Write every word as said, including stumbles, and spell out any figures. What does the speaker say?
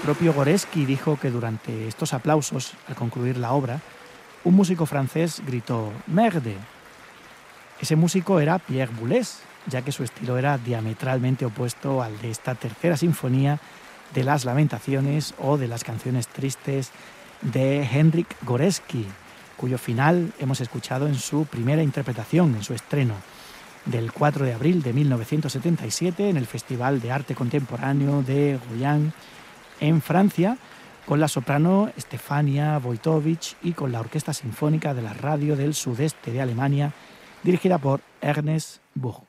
propio Goreski dijo que durante estos aplausos, al concluir la obra, un músico francés gritó «Merde». Ese músico era Pierre Boulez, ya que su estilo era diametralmente opuesto al de esta tercera sinfonía de las Lamentaciones o de las canciones tristes de Henryk Goreski, cuyo final hemos escuchado en su primera interpretación, en su estreno, del cuatro de abril de mil novecientos setenta y siete en el Festival de Arte Contemporáneo de Guyane, en Francia, con la soprano Stefania Wojtowicz y con la Orquesta Sinfónica de la Radio del Sudeste de Alemania, dirigida por Ernest Buch.